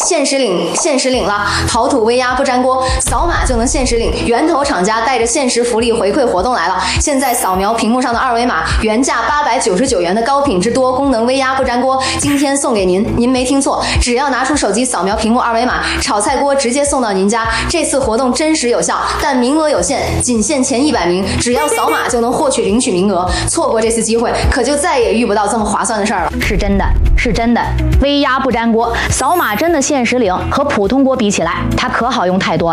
限时领了，陶土微压不粘锅，扫码就能限时领。源头厂家带着限时福利回馈活动来了，现在扫描屏幕上的二维码，原价899元的高品质多功能微压不粘锅，今天送给您。您没听错，只要拿出手机扫描屏幕二维码，炒菜锅直接送到您家。这次活动真实有效，但名额有限，仅限前100名，只要扫码就能领取名额。错过这次机会，可就再也遇不到这么划算的事儿了。 是真的，是真的，微压不粘锅，扫码真的限时领，和普通锅比起来，它可好用太多了。